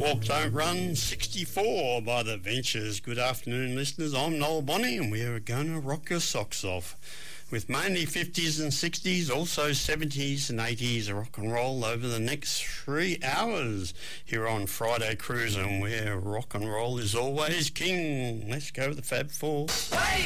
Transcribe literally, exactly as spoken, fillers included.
Walk Don't Run sixty-four by The Ventures. Good afternoon, listeners. I'm Noel Bonnie and we're going to rock your socks off with mainly fifties and sixties, also seventies and eighties rock and roll over the next three hours here on Friday Cruising, where rock and roll is always king. Let's go with the Fab Four. Hey!